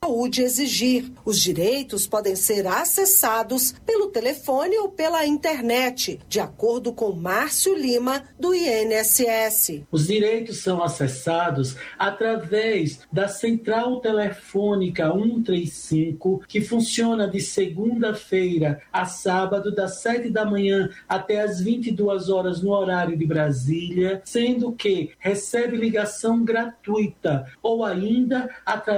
saúde exigir. Os direitos podem ser acessados pelo telefone ou pela internet, de acordo com Márcio Lima, do INSS. Os direitos são acessados através da central telefônica 135, que funciona de segunda-feira a sábado, das 7 da manhã até as 22 horas no horário de Brasília, sendo que recebe ligação gratuita ou ainda através